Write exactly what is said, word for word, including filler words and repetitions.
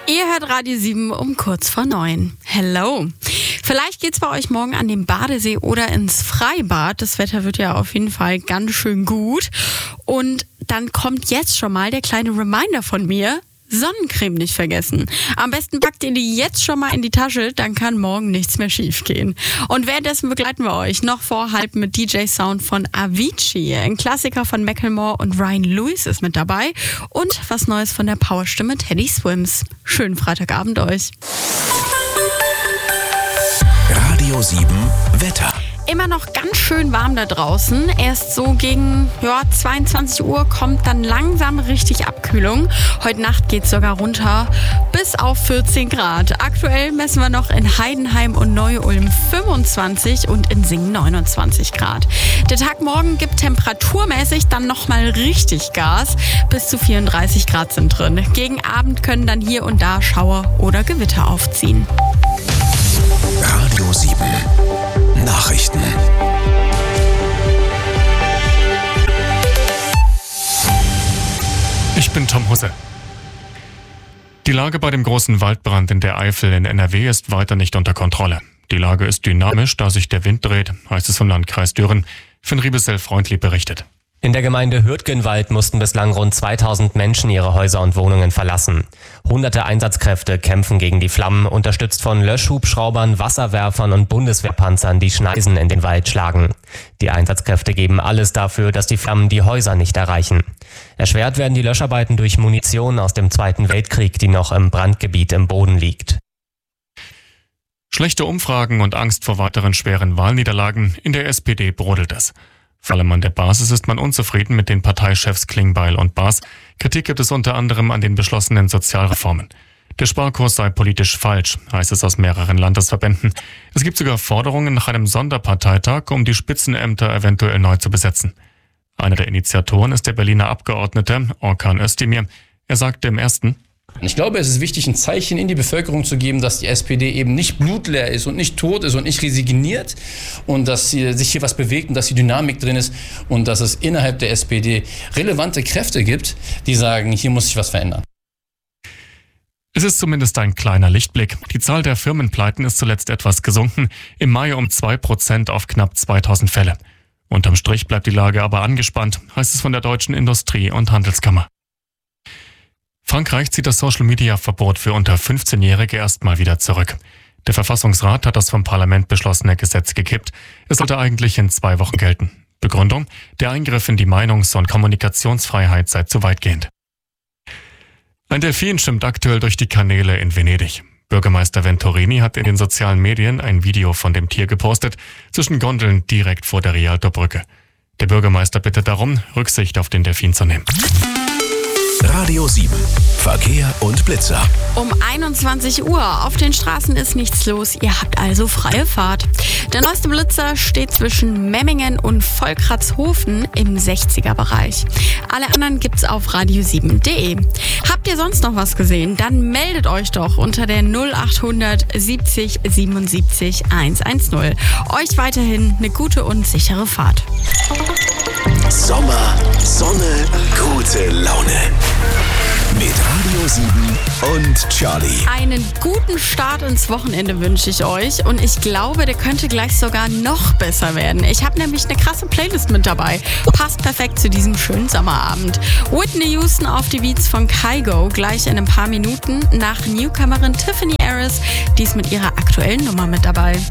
Ihr hört Radio sieben um kurz vor neun. Hello. Vielleicht geht's bei euch morgen an den Badesee oder ins Freibad. Das Wetter wird ja auf jeden Fall ganz schön gut. Und dann kommt jetzt schon mal der kleine Reminder von mir. Sonnencreme nicht vergessen. Am besten packt ihr die jetzt schon mal in die Tasche, dann kann morgen nichts mehr schief gehen. Und währenddessen begleiten wir euch noch vor halb mit D J-Sound von Avicii. Ein Klassiker von Macklemore und Ryan Lewis ist mit dabei. Und was Neues von der Powerstimme Teddy Swims. Schönen Freitagabend euch. Radio sieben Wetter. Immer noch ganz schön warm da draußen. Erst so gegen ja, zweiundzwanzig Uhr kommt dann langsam richtig Abkühlung. Heute Nacht geht es sogar runter bis auf vierzehn Grad. Aktuell messen wir noch in Heidenheim und Neu-Ulm fünfundzwanzig und in Singen neunundzwanzig Grad. Der Tag morgen gibt temperaturmäßig dann nochmal richtig Gas. Bis zu vierunddreißig Grad sind drin. Gegen Abend können dann hier und da Schauer oder Gewitter aufziehen. Radio sieben Nachrichten. Ich bin Tom Husse. Die Lage bei dem großen Waldbrand in der Eifel in N R W ist weiter nicht unter Kontrolle. Die Lage ist dynamisch, da sich der Wind dreht, heißt es vom Landkreis Düren. Finn Riebesell-Freundli berichtet. In der Gemeinde Hürtgenwald mussten bislang rund zweitausend Menschen ihre Häuser und Wohnungen verlassen. Hunderte Einsatzkräfte kämpfen gegen die Flammen, unterstützt von Löschhubschraubern, Wasserwerfern und Bundeswehrpanzern, die Schneisen in den Wald schlagen. Die Einsatzkräfte geben alles dafür, dass die Flammen die Häuser nicht erreichen. Erschwert werden die Löscharbeiten durch Munition aus dem Zweiten Weltkrieg, die noch im Brandgebiet im Boden liegt. Schlechte Umfragen und Angst vor weiteren schweren Wahlniederlagen. In der S P D brodelt es. Vor allem an der Basis ist man unzufrieden mit den Parteichefs Klingbeil und Baas. Kritik gibt es unter anderem an den beschlossenen Sozialreformen. Der Sparkurs sei politisch falsch, heißt es aus mehreren Landesverbänden. Es gibt sogar Forderungen nach einem Sonderparteitag, um die Spitzenämter eventuell neu zu besetzen. Einer der Initiatoren ist der Berliner Abgeordnete Orkan Özdemir. Er sagte im ersten: Ich glaube, es ist wichtig, ein Zeichen in die Bevölkerung zu geben, dass die S P D eben nicht blutleer ist und nicht tot ist und nicht resigniert und dass hier, sich hier was bewegt und dass die Dynamik drin ist und dass es innerhalb der S P D relevante Kräfte gibt, die sagen, hier muss sich was verändern. Es ist zumindest ein kleiner Lichtblick. Die Zahl der Firmenpleiten ist zuletzt etwas gesunken, im Mai um zwei Prozent auf knapp zweitausend Fälle. Unterm Strich bleibt die Lage aber angespannt, heißt es von der Deutschen Industrie- und Handelskammer. Frankreich zieht das Social-Media-Verbot für unter fünfzehnjährige erstmal wieder zurück. Der Verfassungsrat hat das vom Parlament beschlossene Gesetz gekippt. Es sollte eigentlich in zwei Wochen gelten. Begründung: Der Eingriff in die Meinungs- und Kommunikationsfreiheit sei zu weitgehend. Ein Delfin schwimmt aktuell durch die Kanäle in Venedig. Bürgermeister Venturini hat in den sozialen Medien ein Video von dem Tier gepostet, zwischen Gondeln direkt vor der Rialto-Brücke. Der Bürgermeister bittet darum, Rücksicht auf den Delfin zu nehmen. Radio sieben Verkehr und Blitzer. Um einundzwanzig Uhr auf den Straßen ist nichts los, ihr habt also freie Fahrt. Der neueste Blitzer steht zwischen Memmingen und Volkratzhofen im sechziger-Bereich. Alle anderen gibt's auf radio sieben punkt de. Habt ihr sonst noch was gesehen? Dann meldet euch doch unter der null achthundert siebzig siebenundsiebzig hundertzehn. Euch weiterhin eine gute und sichere Fahrt. Sommer, Sonne, gute Laune. Mit Radio sieben und Charlie. Einen guten Start ins Wochenende wünsche ich euch und ich glaube, der könnte gleich sogar noch besser werden. Ich habe nämlich eine krasse Playlist mit dabei. Passt perfekt zu diesem schönen Sommerabend. Whitney Houston auf die Beats von Kygo gleich in ein paar Minuten nach Newcomerin Tiffany Harris. Die ist mit ihrer aktuellen Nummer mit dabei.